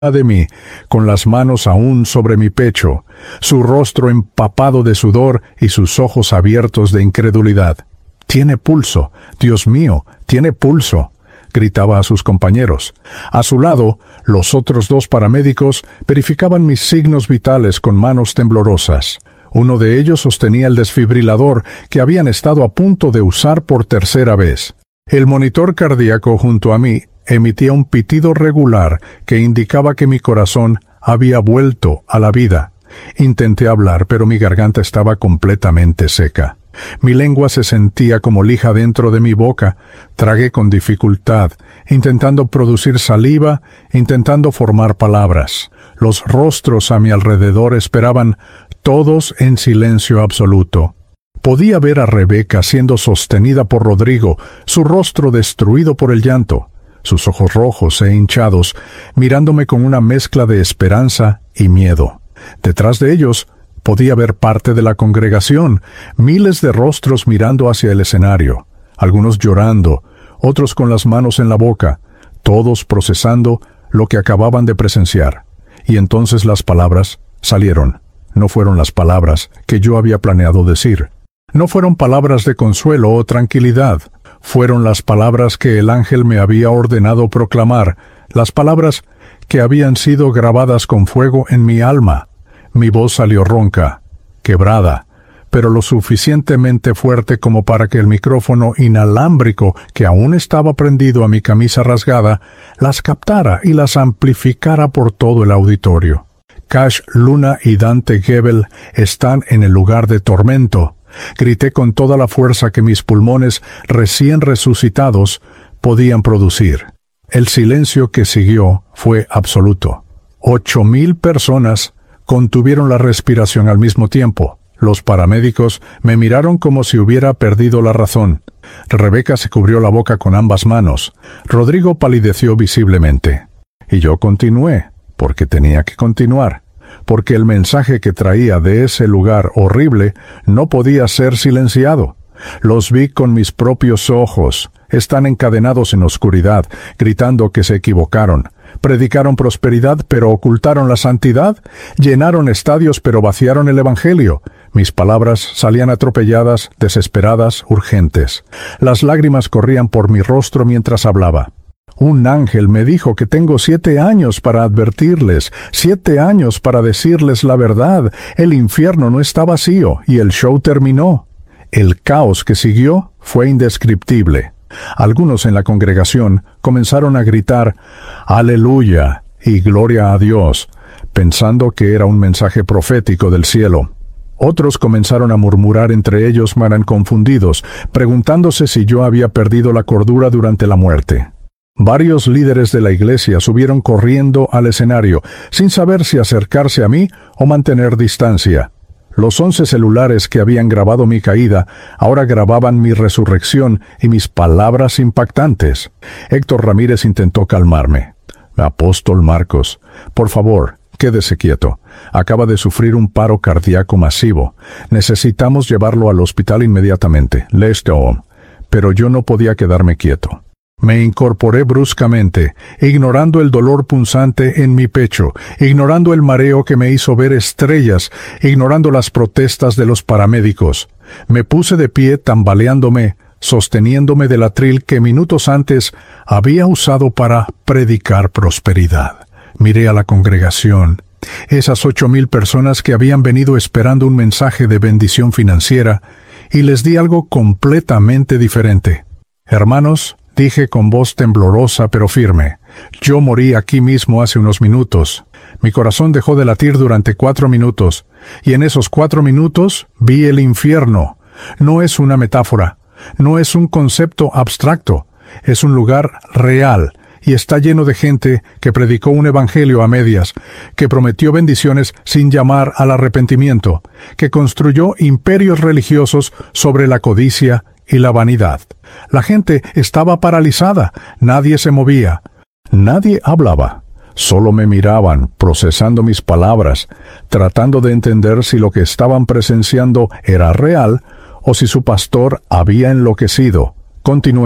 de mí, con las manos aún sobre mi pecho, su rostro empapado de sudor y sus ojos abiertos de incredulidad. «Tiene pulso, Dios mío, tiene pulso», gritaba a sus compañeros. A su lado, los otros dos paramédicos verificaban mis signos vitales con manos temblorosas. Uno de ellos sostenía el desfibrilador que habían estado a punto de usar por tercera vez. El monitor cardíaco junto a mí emitía un pitido regular que indicaba que mi corazón había vuelto a la vida. Intenté hablar, pero mi garganta estaba completamente seca. Mi lengua se sentía como lija dentro de mi boca. Tragué con dificultad, intentando producir saliva, intentando formar palabras. Los rostros a mi alrededor esperaban, todos en silencio absoluto. Podía ver a Rebeca siendo sostenida por Rodrigo, su rostro destruido por el llanto, sus ojos rojos e hinchados, mirándome con una mezcla de esperanza y miedo. Detrás de ellos podía ver parte de la congregación, miles de rostros mirando hacia el escenario, algunos llorando, otros con las manos en la boca, todos procesando lo que acababan de presenciar. Y entonces las palabras salieron. No fueron las palabras que yo había planeado decir. No fueron palabras de consuelo o tranquilidad. Fueron las palabras que el ángel me había ordenado proclamar, las palabras que habían sido grabadas con fuego en mi alma. Mi voz salió ronca, quebrada, pero lo suficientemente fuerte como para que el micrófono inalámbrico que aún estaba prendido a mi camisa rasgada las captara y las amplificara por todo el auditorio. Cash Luna y Dante Gebel están en el lugar de tormento. Grité con toda la fuerza que mis pulmones recién resucitados podían producir. El silencio que siguió fue absoluto. 8,000 personas contuvieron la respiración al mismo tiempo. Los paramédicos me miraron como si hubiera perdido la razón. Rebeca se cubrió la boca con ambas manos. Rodrigo palideció visiblemente. Y yo continué, porque tenía que continuar, porque el mensaje que traía de ese lugar horrible no podía ser silenciado. Los vi con mis propios ojos. Están encadenados en oscuridad, gritando que se equivocaron. Predicaron prosperidad, pero ocultaron la santidad. Llenaron estadios, pero vaciaron el evangelio. Mis palabras salían atropelladas, desesperadas, urgentes. Las lágrimas corrían por mi rostro mientras hablaba. Un ángel me dijo que tengo 7 años para advertirles, 7 años para decirles la verdad. El infierno no está vacío y el show terminó. El caos que siguió fue indescriptible. Algunos en la congregación comenzaron a gritar «Aleluya» y «Gloria a Dios», pensando que era un mensaje profético del cielo. Otros comenzaron a murmurar entre ellos confundidos, preguntándose si yo había perdido la cordura durante la muerte. Varios líderes de la iglesia subieron corriendo al escenario, sin saber si acercarse a mí o mantener distancia. Los 11 celulares que habían grabado mi caída ahora grababan mi resurrección y mis palabras impactantes. Héctor Ramírez intentó calmarme. «Apóstol Marcos, por favor, quédese quieto. Acaba de sufrir un paro cardíaco masivo. Necesitamos llevarlo al hospital inmediatamente. Listo». Pero yo no podía quedarme quieto. Me incorporé bruscamente, ignorando el dolor punzante en mi pecho, ignorando el mareo que me hizo ver estrellas, ignorando las protestas de los paramédicos. Me puse de pie tambaleándome, sosteniéndome del atril que minutos antes había usado para predicar prosperidad. Miré a la congregación, esas 8,000 personas que habían venido esperando un mensaje de bendición financiera, y les di algo completamente diferente. «Hermanos», dije con voz temblorosa pero firme, «yo morí aquí mismo hace unos minutos. Mi corazón dejó de latir durante 4 minutos, y en esos 4 minutos vi el infierno. No es una metáfora, no es un concepto abstracto, es un lugar real, y está lleno de gente que predicó un evangelio a medias, que prometió bendiciones sin llamar al arrepentimiento, que construyó imperios religiosos sobre la codicia y la vanidad. La gente estaba paralizada, nadie se movía, nadie hablaba. Solo me miraban, procesando mis palabras, tratando de entender si lo que estaban presenciando era real o si su pastor había enloquecido. Continué.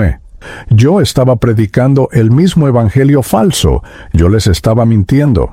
Yo estaba predicando el mismo evangelio falso. Yo les estaba mintiendo.